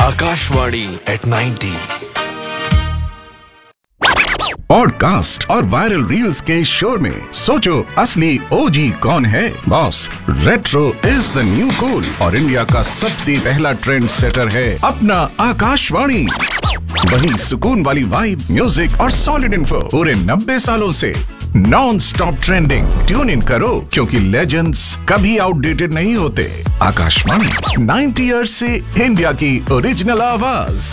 Akashvani at 90. Podcast और viral reels के शोर में सोचो असली ओजी कौन है। Boss, retro is the new cool और इंडिया का सबसे पहला ट्रेंड सेटर है अपना आकाशवाणी। वही सुकून वाली वाइब, म्यूजिक और सॉलिड इन्फो पूरे 90 सालों से non stop trending. Tune in करो क्योंकि लेजेंड्स कभी आउटडेटेड नहीं होते। आकाशवाणी 90 ईयर्स से इंडिया की ओरिजिनल आवाज।